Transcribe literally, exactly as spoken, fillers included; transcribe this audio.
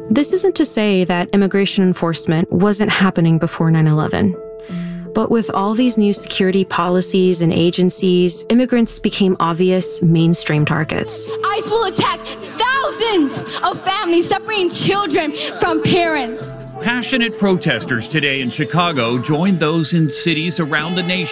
This isn't to say that immigration enforcement wasn't happening before nine eleven. But with all these new security policies and agencies, immigrants became obvious mainstream targets. ICE will attack thousands of families, separating children from parents. Passionate protesters today in Chicago joined those in cities around the nation